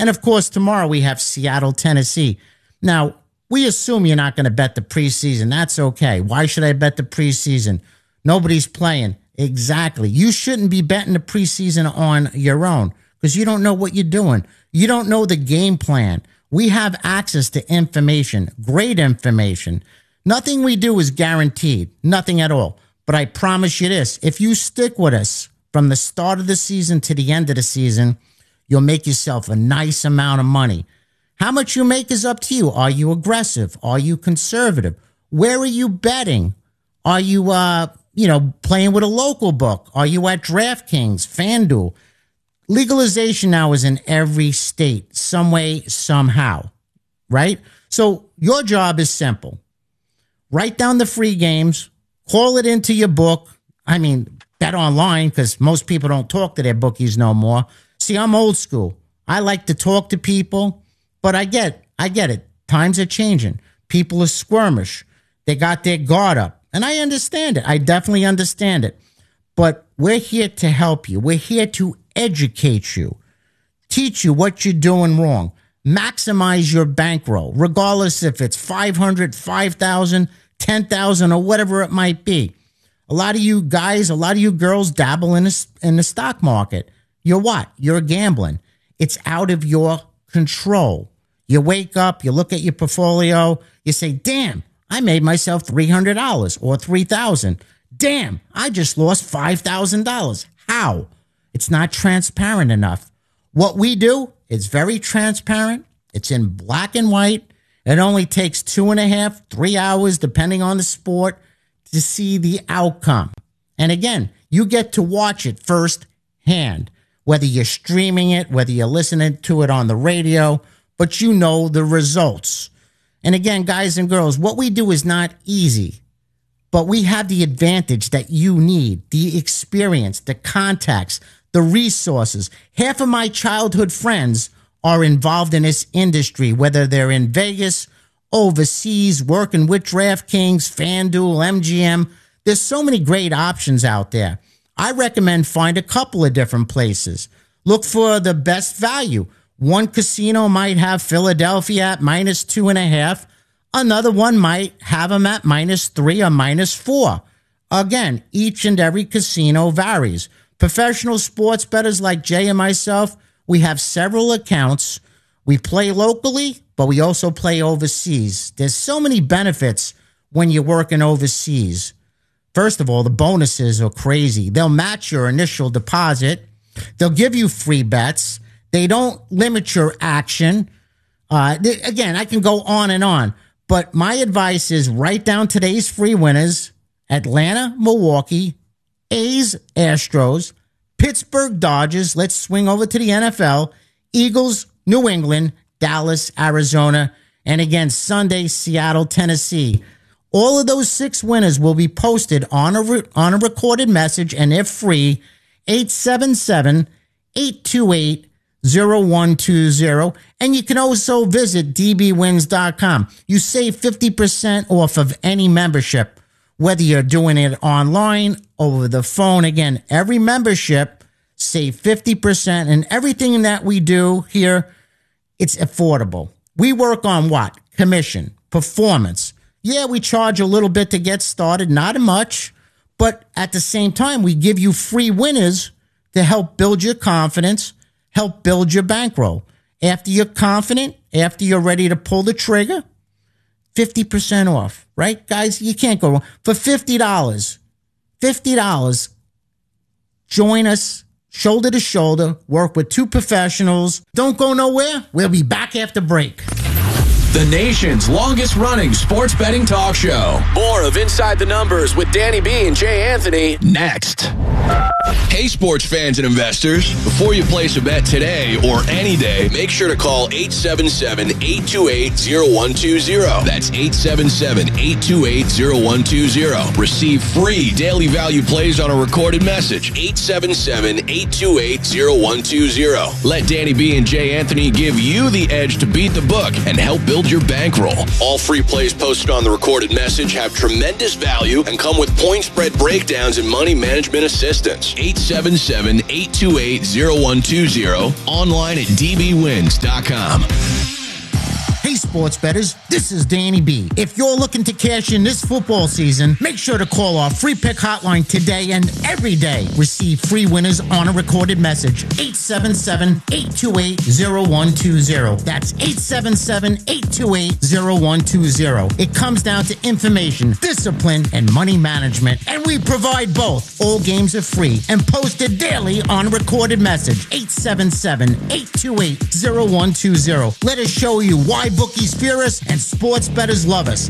And of course, tomorrow we have Seattle, Tennessee. Now, we assume you're not going to bet the preseason. That's okay. Why should I bet the preseason? Nobody's playing. Exactly. You shouldn't be betting the preseason on your own because you don't know what you're doing. You don't know the game plan. We have access to information, great information. Nothing we do is guaranteed, nothing at all. But I promise you this, if you stick with us from the start of the season to the end of the season, you'll make yourself a nice amount of money. How much you make is up to you. Are you aggressive? Are you conservative? Where are you betting? Are you, playing with a local book? Are you at DraftKings, FanDuel? Legalization now is in every state, some way, somehow, right? So your job is simple. Write down the free games, call it into your book. Bet online because most people don't talk to their bookies no more. See, I'm old school. I like to talk to people, but I get it. Times are changing. People are squirmish. They got their guard up. And I understand it. I definitely understand it. But we're here to help you. We're here to educate you, teach you what you're doing wrong, maximize your bankroll, regardless if it's 500, 5,000, 10,000, or whatever it might be. A lot of you guys, a lot of you girls dabble in the stock market. You're what? You're gambling. It's out of your control. You wake up, you look at your portfolio, you say, damn, I made myself $300 or $3,000. Damn, I just lost $5,000. How? It's not transparent enough. What we do is very transparent. It's in black and white. It only takes 2.5, 3 hours, depending on the sport, to see the outcome. And again, you get to watch it firsthand, whether you're streaming it, whether you're listening to it on the radio, but you know the results. And again, guys and girls, what we do is not easy, but we have the advantage that you need, the experience, the contacts, the resources. Half of my childhood friends are involved in this industry, whether they're in Vegas, overseas, working with DraftKings, FanDuel, MGM. There's so many great options out there. I recommend find a couple of different places. Look for the best value. One casino might have Philadelphia at -2.5. Another one might have them at -3 or -4. Again, each and every casino varies. Professional sports bettors like Jay and myself, we have several accounts. We play locally, but we also play overseas. There's so many benefits when you're working overseas. First of all, the bonuses are crazy. They'll match your initial deposit. They'll give you free bets. They don't limit your action. Again, I can go on and on, but my advice is write down today's free winners: Atlanta, Milwaukee, A's, Astros, Pittsburgh, Dodgers. Let's swing over to the NFL. Eagles, New England, Dallas, Arizona, and again, Sunday, Seattle, Tennessee. All of those 6 winners will be posted on a recorded message, and they're free. 877-828-0120. And you can also visit dbwins.com. You save 50% off of any membership, whether you're doing it online, over the phone. Again, every membership, save 50%. And everything that we do here, it's affordable. We work on what? Commission, performance. Yeah, we charge a little bit to get started, not much. But at the same time, we give you free winners to help build your confidence, help build your bankroll. After you're confident, after you're ready to pull the trigger, 50% off, right? Guys, you can't go wrong. For $50, join us shoulder to shoulder, work with 2 professionals. Don't go nowhere. We'll be back after break. The nation's longest running sports betting talk show. More of Inside the Numbers with Danny B and Jay Anthony next. Hey, sports fans and investors. Before you place a bet today or any day, make sure to call 877-828-0120. That's 877-828-0120. Receive free daily value plays on a recorded message. 877-828-0120. Let Danny B and Jay Anthony give you the edge to beat the book and help build build your bankroll. All free plays posted on the recorded message have tremendous value and come with point spread breakdowns and money management assistance. 877-828-0120. Online at dbwins.com. Hey, sports bettors, this is Danny B. If you're looking to cash in this football season, make sure to call our free pick hotline today and every day. Receive free winners on a recorded message. 877-828-0120. That's 877-828-0120. It comes down to information, discipline, and money management, and we provide both. All games are free and posted daily on a recorded message. 877-828-0120. Let us show you why bookies fear us and sports bettors love us.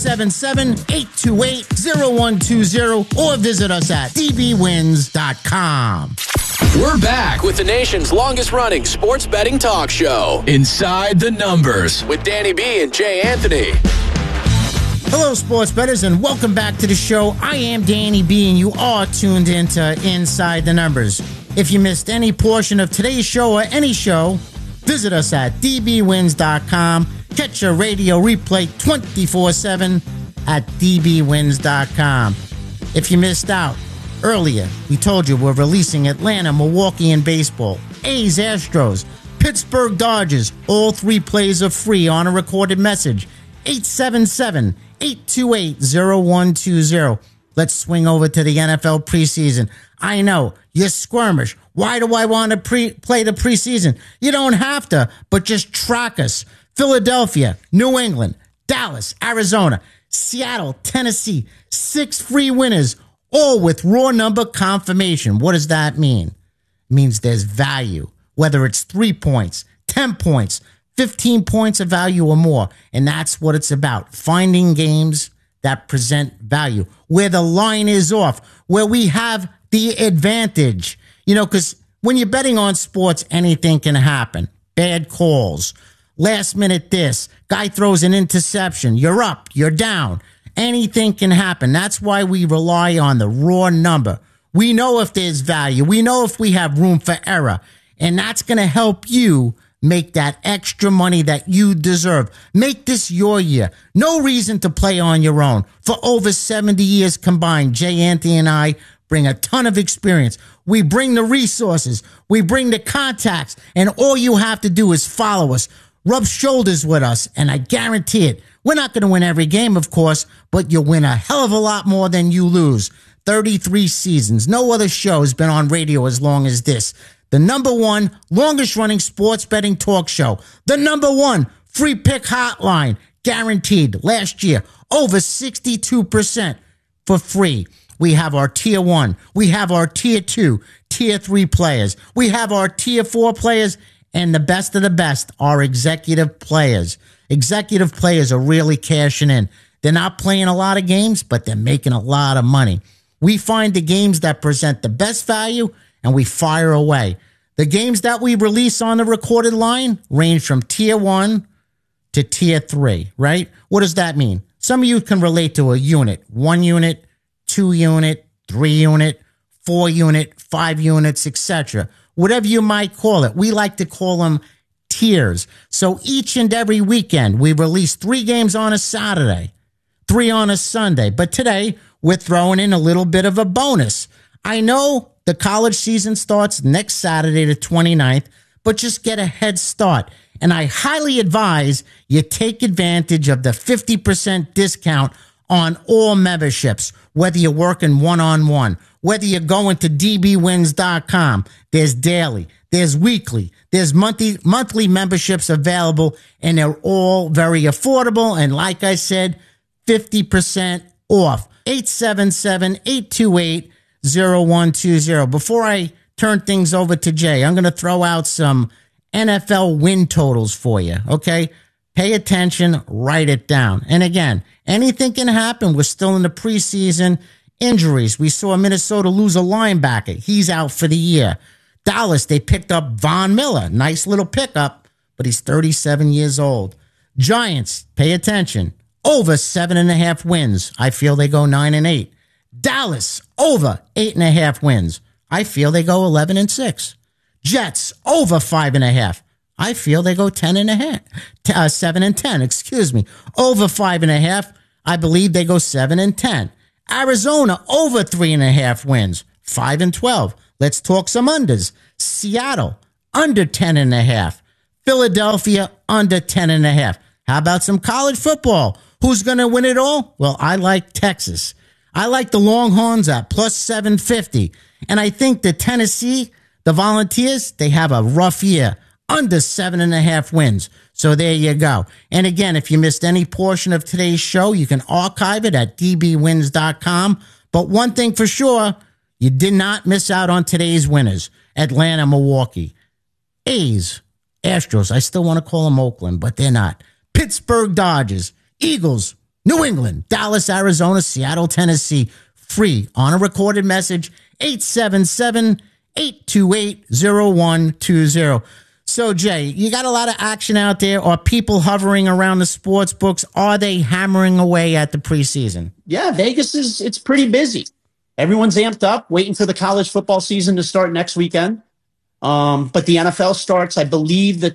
877-828-0120 or visit us at dbwins.com. We're back with the nation's longest running sports betting talk show, Inside the Numbers, with Danny B and Jay Anthony. Hello, sports bettors, and welcome back to the show. I am Danny B, and you are tuned into Inside the Numbers. If you missed any portion of today's show or any show, visit us at dbwins.com. Catch your radio replay 24/7 at dbwins.com. If you missed out earlier, we told you we're releasing Atlanta, Milwaukee in baseball, A's, Astros, Pittsburgh Dodgers. All three plays are free on a recorded message. 877-828-0120. Let's swing over to the NFL preseason. I know, you're squirmish. Why do I want to play the preseason? You don't have to, but just track us. Philadelphia, New England, Dallas, Arizona, Seattle, Tennessee. 6 free winners, all with raw number confirmation. What does that mean? It means there's value, whether it's 3 points, 10 points, 15 points of value or more. And that's what it's about, finding games that present value, where the line is off, where we have the advantage. You know, because when you're betting on sports, anything can happen. Bad calls, last minute this, guy throws an interception, you're up, you're down. Anything can happen. That's why we rely on the raw number. We know if there's value. We know if we have room for error. And that's going to help you make that extra money that you deserve. Make this your year. No reason to play on your own. For over 70 years combined, Jay Anthony and I bring a ton of experience. We bring the resources. We bring the contacts. And all you have to do is follow us. Rub shoulders with us. And I guarantee it. We're not going to win every game, of course, but you'll win a hell of a lot more than you lose. 33 seasons. No other show has been on radio as long as this. The number one longest running sports betting talk show. The number one free pick hotline. Guaranteed. Last year, over 62% for free. We have our tier 1. We have our tier 2, tier 3 players. We have our tier 4 players. And the best of the best, our executive players. Executive players are really cashing in. They're not playing a lot of games, but they're making a lot of money. We find the games that present the best value, and we fire away. The games that we release on the recorded line range from tier 1 to tier 3, right? What does that mean? Some of you can relate to a unit, 1 unit, 2 unit, 3 unit, 4 unit, 5 units, etc. Whatever you might call it. We like to call them tiers. So each and every weekend, we release 3 games on a Saturday, 3 on a Sunday. But today, we're throwing in a little bit of a bonus. I know the college season starts next Saturday, the 29th, but just get a head start. And I highly advise you take advantage of the 50% discount on all memberships, whether you're working one-on-one, whether you're going to dbwins.com. There's daily, there's weekly, there's monthly memberships available, and they're all very affordable. And like I said, 50% off. 877-828-0120. Before I turn things over to Jay, I'm going to throw out some NFL win totals for you, okay? Pay attention, write it down. And again, anything can happen. We're still in the preseason. Injuries. We saw Minnesota lose a linebacker. He's out for the year. Dallas, they picked up Von Miller. Nice little pickup, but he's 37 years old. Giants, pay attention. Over 7.5 wins. I feel they go 9-8. Dallas, over 8.5 wins. I feel they go 11-6. Jets, over 5.5. I feel they go 10.5, 7 and 10, excuse me. Over 5.5, I believe they go 7 and 10. Arizona over 3.5 wins, 5 and 12. Let's talk some unders. Seattle under 10.5. Philadelphia under 10.5. How about some college football? Who's going to win it all? Well, I like Texas. I like the Longhorns at plus 750. And I think the Tennessee, the Volunteers, they have a rough year, under 7.5 wins. So there you go. And again, if you missed any portion of today's show, you can archive it at dbwins.com. But one thing for sure, you did not miss out on today's winners. Atlanta, Milwaukee, A's, Astros. I still want to call them Oakland, but they're not. Pittsburgh Dodgers, Eagles, New England, Dallas, Arizona, Seattle, Tennessee. Free on a recorded message, 877-828-0120. So, Jay, you got a lot of action out there. Are people hovering around the sports books? Are they hammering away at the preseason? Yeah, Vegas it's pretty busy. Everyone's amped up, waiting for the college football season to start next weekend. But the NFL starts, I believe, the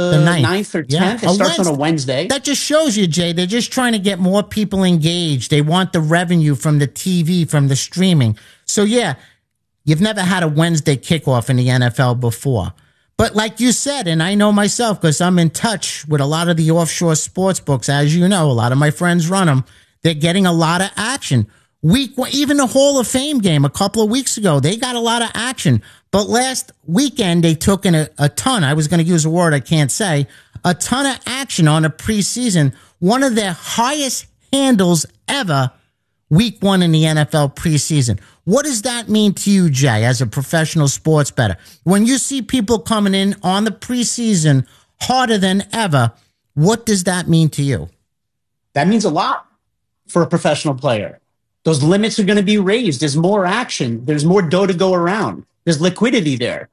9th or 10th. Yeah. It starts on a Wednesday. That just shows you, Jay, they're just trying to get more people engaged. They want the revenue from the TV, from the streaming. So, yeah, you've never had a Wednesday kickoff in the NFL before. But like you said, and I know myself because I'm in touch with a lot of the offshore sports books, as you know, a lot of my friends run them. They're getting a lot of action. Even the Hall of Fame game a couple of weeks ago, they got a lot of action. But last weekend, they took in a ton. I was going to use a word I can't say. A ton of action on a preseason. One of their highest handles ever, week 1 in the NFL preseason. What does that mean to you, Jay, as a professional sports bettor? When you see people coming in on the preseason harder than ever, what does that mean to you? That means a lot for a professional player. Those limits are going to be raised. There's more action. There's more dough to go around. There's liquidity there.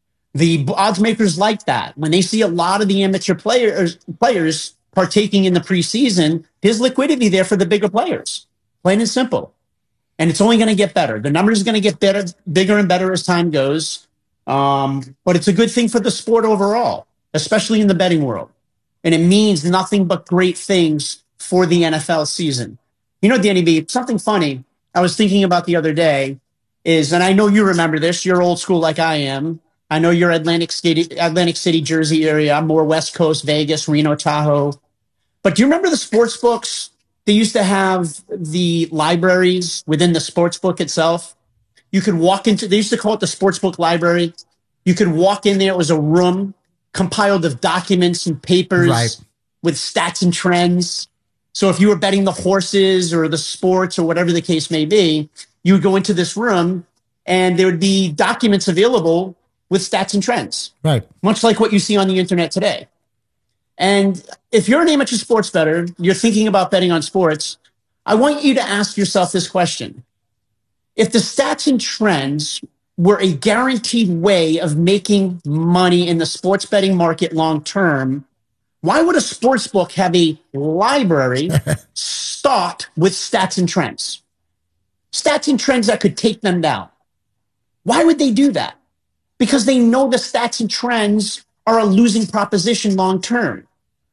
The odds makers like that. When they see a lot of the amateur players partaking in the preseason, there's liquidity there for the bigger players. Plain and simple. And it's only going to get better. The numbers are going to get better, bigger and better as time goes. But it's a good thing for the sport overall, especially in the betting world. And it means nothing but great things for the NFL season. You know, Danny B, something funny I was thinking about the other day is, and I know you remember this, you're old school like I am. I know you're Atlantic City, Jersey area. I'm more West Coast, Vegas, Reno, Tahoe. But do you remember the sports books? They used to have the libraries within the sports book itself. You could walk into, they used to call it the sports book library. You could walk in there. It was a room compiled of documents and papers with stats and trends. So if you were betting the horses or the sports or whatever the case may be, you would go into this room and there would be documents available with stats and trends. Right. Much like what you see on the internet today. And if you're an amateur sports bettor, you're thinking about betting on sports, I want you to ask yourself this question. If the stats and trends were a guaranteed way of making money in the sports betting market long term, why would a sports book have a library stocked with stats and trends? Stats and trends that could take them down. Why would they do that? Because they know the stats and trends are a losing proposition long term.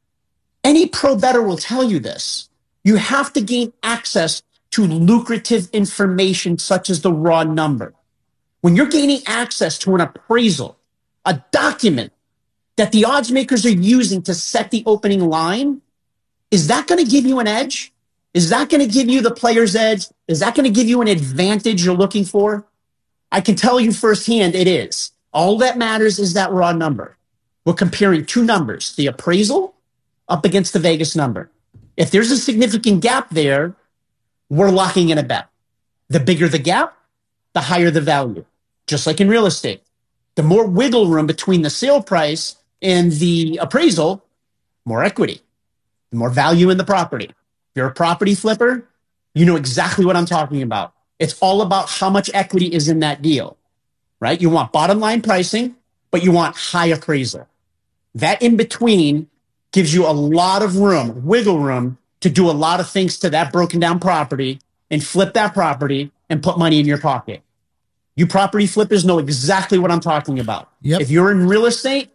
Any pro bettor will tell you this. You have to gain access to lucrative information such as the raw number. When you're gaining access to an appraisal, a document that the odds makers are using to set the opening line, is that going to give you an edge? Is that going to give you the player's edge? Is that going to give you an advantage you're looking for? I can tell you firsthand it is. All that matters is that raw number. We're comparing two numbers, the appraisal up against the Vegas number. If there's a significant gap there, we're locking in a bet. The bigger the gap, the higher the value. Just like in real estate. The more wiggle room between the sale price and the appraisal, more equity, the more value in the property. If you're a property flipper, you know exactly what I'm talking about. It's all about how much equity is in that deal, right? You want bottom line pricing, but you want high appraisal. That in between gives you a lot of room, wiggle room, to do a lot of things to that broken down property and flip that property and put money in your pocket. You property flippers know exactly what I'm talking about. Yep. If you're in real estate,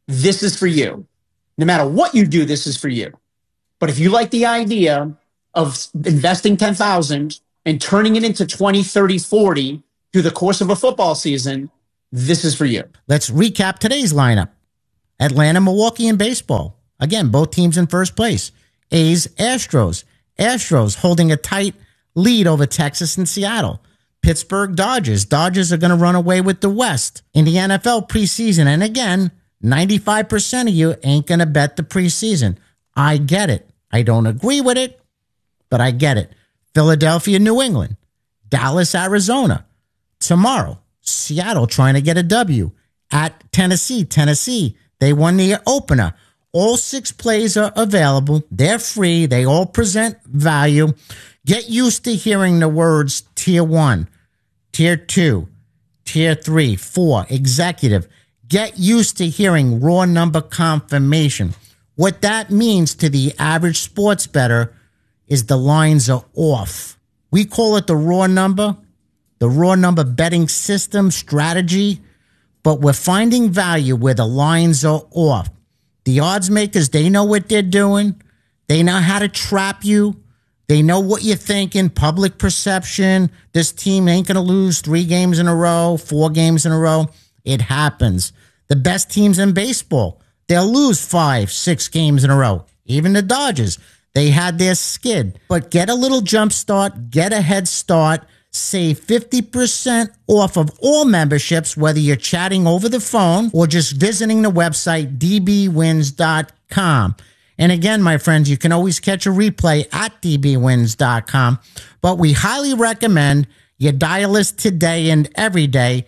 this is for you. No matter what you do, this is for you. But if you like the idea of investing $10,000 and turning it into 20, 30, 40 through the course of a football season, this is for you. Let's recap today's lineup. Atlanta, Milwaukee in baseball. Again, both teams in first place. A's, Astros. Astros holding a tight lead over Texas and Seattle. Pittsburgh, Dodgers. Dodgers are going to run away with the West in the NFL preseason. And again, 95% of you ain't going to bet the preseason. I get it. I don't agree with it, but I get it. Philadelphia, New England. Dallas, Arizona. Tomorrow, Seattle trying to get a W at Tennessee. Tennessee, they won the opener. All 6 plays are available. They're free. They all present value. Get used to hearing the words Tier 1, Tier 2, Tier 3, 4, Executive. Get used to hearing raw number confirmation. What that means to the average sports bettor is the lines are off. We call it the raw number betting system strategy, but we're finding value where the lines are off. The odds makers, they know what they're doing. They know how to trap you. They know what you're thinking, public perception. This team ain't going to lose 3 games in a row, 4 games in a row. It happens. The best teams in baseball, they'll lose 5, 6 games in a row. Even the Dodgers, they had their skid. But get a little jump start, get a head start, save 50% off of all memberships, whether you're chatting over the phone or just visiting the website dbwins.com. And again, my friends, you can always catch a replay at dbwins.com, but we highly recommend you dial us today and every day,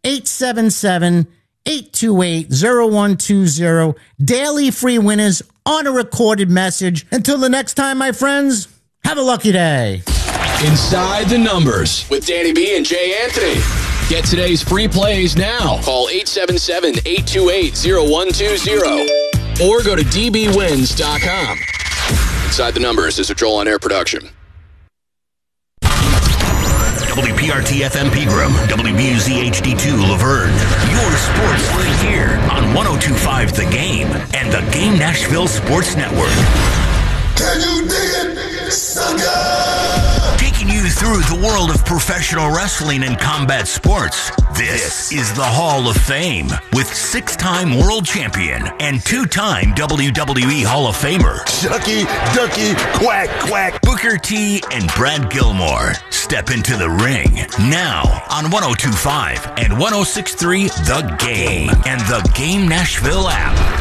877-828-0120. Daily free winners on a recorded message. Until the next time, my friends, have a lucky day. Inside the Numbers with Danny B and Jay Anthony. Get today's free plays now. Call 877-828-0120 or go to dbwins.com. Inside the Numbers is a Joel on Air production. WPRT FM Pegram, WBUZ HD2 Laverne. Your sports right here on 102.5 The Game and the Game Nashville Sports Network. Can you dig it, sucker? Taking you through the world of professional wrestling and combat sports. This is the Hall of Fame with 6-time world champion and 2-time WWE Hall of Famer Ducky, ducky, quack, quack. Booker T and Brad Gilmore. Step into the ring now on 102.5 and 106.3 The Game and the Game Nashville app.